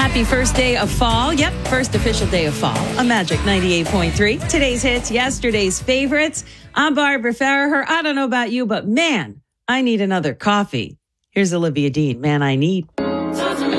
Happy first day of fall. Yep, first official day of fall. A Magic 98.3. Today's hits, yesterday's favorites. I'm Barbara Farraher. I don't know about you, but man, I need another coffee. Here's Olivia Dean. Man, I need.